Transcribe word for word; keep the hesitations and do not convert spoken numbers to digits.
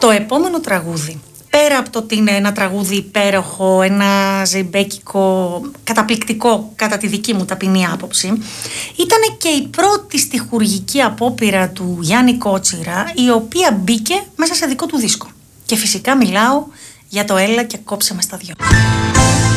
Το επόμενο τραγούδι, πέρα από το ότι είναι ένα τραγούδι υπέροχο, ένα ζεϊμπέκικο, καταπληκτικό κατά τη δική μου ταπεινή άποψη, ήταν και η πρώτη στιχουργική απόπειρα του Γιάννη Κότσιρα, η οποία μπήκε μέσα σε δικό του δίσκο. Και φυσικά μιλάω για το «Έλα και κόψε με στα δυο».